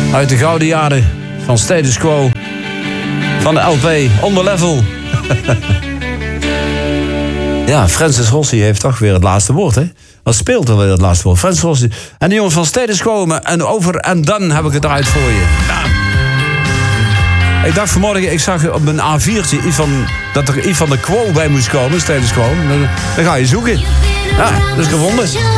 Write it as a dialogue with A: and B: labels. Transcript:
A: Uit de gouden jaren van Status Quo. Van de LP, On The Level. Ja, Francis Rossi heeft toch weer het laatste woord, hè? Wat speelt er weer het laatste woord? Francis Rossi. En die jongens van Status Quo. En over en dan heb ik het eruit voor je. Ja. Ik dacht vanmorgen, ik zag op mijn A4'tje dat er iets van de Quo bij moest komen, Status Quo. Dan ga je zoeken. Ja, dat is gevonden.